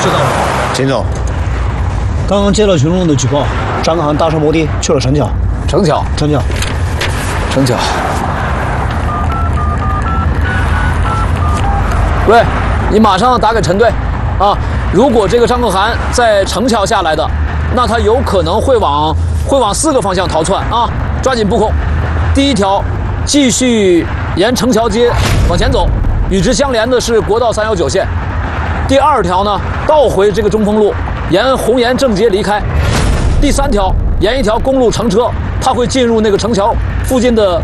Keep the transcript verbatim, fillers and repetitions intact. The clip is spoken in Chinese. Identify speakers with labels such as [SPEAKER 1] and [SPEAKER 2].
[SPEAKER 1] 知道了。
[SPEAKER 2] 秦总，
[SPEAKER 1] 刚刚接到群众的举报，张克涵搭乘摩的去了城桥。
[SPEAKER 3] 城桥，
[SPEAKER 1] 城桥，
[SPEAKER 3] 城桥。喂，你马上打给陈队，啊，如果这个张克涵在城桥下来的，那他有可能会往会往四个方向逃窜啊，抓紧布控。第一条，继续沿城桥街往前走，与之相连的是国道三一九线。第二条呢，倒回这个中丰路，沿红岩正街离开。第三条，沿一条公路乘车，它会进入那个城桥附近的